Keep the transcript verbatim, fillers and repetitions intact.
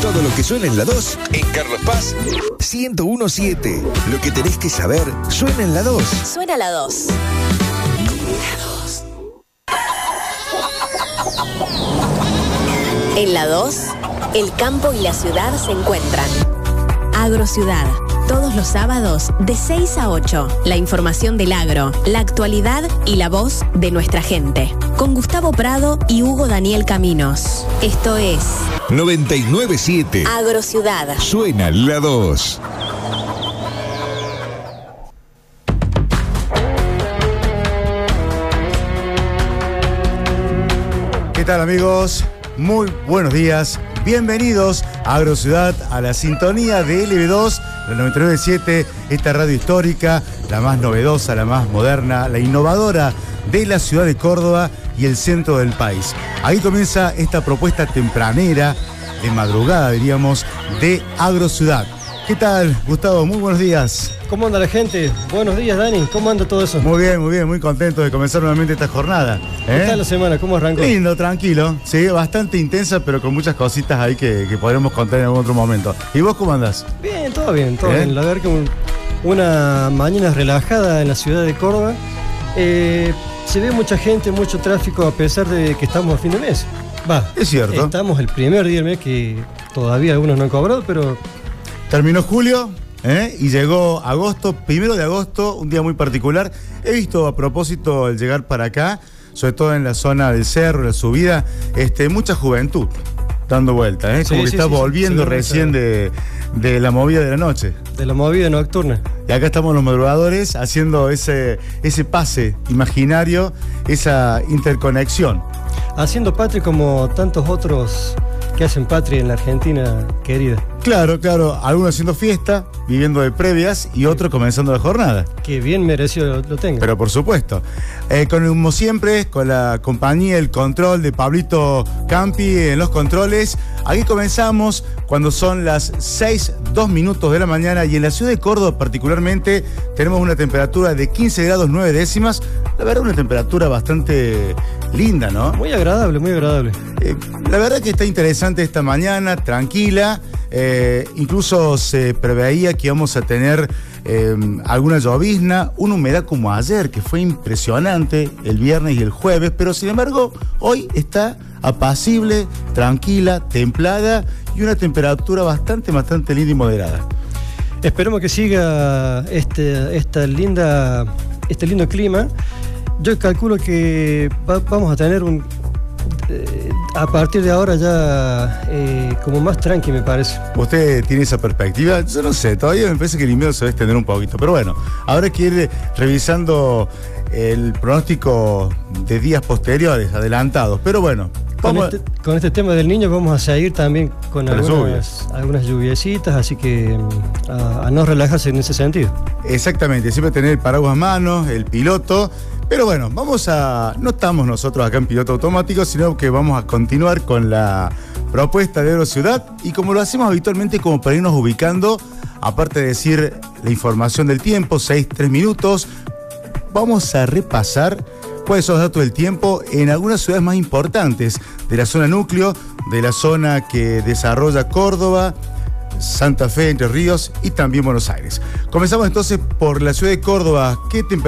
Todo lo que suena en la dos, en Carlos Paz, ciento uno punto siete. Lo que tenés que saber, suena en la dos. Suena la dos. En la dos, el campo y la ciudad se encuentran. Agrociudad. Todos los sábados de seis a ocho. La información del agro, la actualidad y la voz de nuestra gente. Con Gustavo Prado y Hugo Daniel Caminos. Esto es noventa y nueve punto siete. Agrociudad. Suena la dos. ¿Qué tal, amigos? Muy buenos días. Bienvenidos a Agrociudad, a la sintonía de L B dos, la noventa y nueve punto siete, esta radio histórica, la más novedosa, la más moderna, la innovadora de la ciudad de Córdoba y el centro del país. Ahí comienza esta propuesta tempranera, de madrugada diríamos, de Agrociudad. ¿Qué tal, Gustavo? Muy buenos días. ¿Cómo anda la gente? Buenos días, Dani. ¿Cómo anda todo eso? Muy bien, muy bien, muy contento de comenzar nuevamente esta jornada. ¿eh? ¿Qué tal la semana? ¿Cómo arrancó? Lindo, tranquilo. Sí, bastante intensa, pero con muchas cositas ahí que, que podremos contar en algún otro momento. ¿Y vos cómo andás? Bien, todo bien, todo ¿Eh? bien. La verdad que un, una mañana relajada en la ciudad de Córdoba. Eh, se ve mucha gente, mucho tráfico, a pesar de que estamos a fin de mes. Va, es cierto. Estamos el primer día del mes, que todavía algunos no han cobrado, pero... Terminó julio, ¿eh? Y llegó agosto, primero de agosto, un día muy particular. He visto, a propósito, el llegar para acá, sobre todo en la zona del cerro, la subida, este, mucha juventud dando vueltas, ¿eh? Sí, como que sí, está sí, volviendo sí, recién de, de la movida de la noche. De la movida nocturna. Y acá estamos los madrugadores haciendo ese, ese pase imaginario, esa interconexión. Haciendo patria como tantos otros que hacen patria en la Argentina querida. Claro, claro, algunos haciendo fiesta, viviendo de previas y otros comenzando la jornada. Que bien merecido lo, lo tenga. Pero por supuesto. Eh, con, como siempre, con la compañía, el control de Pablito Campi en los controles. Aquí comenzamos cuando son las seis, dos minutos de la mañana y en la ciudad de Córdoba particularmente tenemos una temperatura de quince grados nueve décimas. La verdad, una temperatura bastante linda, ¿no? Muy agradable, muy agradable. Eh, la verdad que está interesante esta mañana, tranquila. Eh, incluso se preveía que íbamos a tener eh, alguna llovizna, una humedad como ayer, que fue impresionante el viernes y el jueves, pero sin embargo hoy está apacible, tranquila, templada y una temperatura bastante, bastante linda y moderada. Esperemos que siga este, esta linda, este lindo clima. Yo calculo que va, vamos a tener un... Eh, a partir de ahora ya eh, como más tranqui, me parece. ¿Usted tiene esa perspectiva? Yo no sé, todavía me parece que el invierno se va a extender un poquito, pero bueno, habrá que ir revisando el pronóstico de días posteriores, adelantados, pero bueno. Con Vamos este, con este tema del niño vamos a seguir también con, con algunas, algunas lluviecitas, así que a, a no relajarse en ese sentido. Exactamente, siempre tener el paraguas a mano, el piloto. Pero bueno, vamos a... No estamos nosotros acá en piloto automático, sino que vamos a continuar con la propuesta de Agrociudad. Y como lo hacemos habitualmente, como para irnos ubicando, aparte de decir la información del tiempo, seis, tres minutos, vamos a repasar cuáles son los datos del tiempo en algunas ciudades más importantes de la zona núcleo, de la zona que desarrolla Córdoba, Santa Fe, Entre Ríos y también Buenos Aires. Comenzamos entonces por la ciudad de Córdoba. ¿Qué temperatura?